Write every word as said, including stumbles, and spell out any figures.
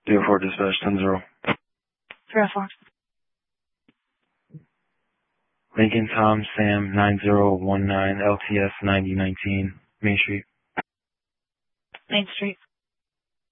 zero four dispatch, ten zero. Zero four. Lincoln Tom Sam nine zero one nine L T S ninety nineteen, Main Street. Main Street.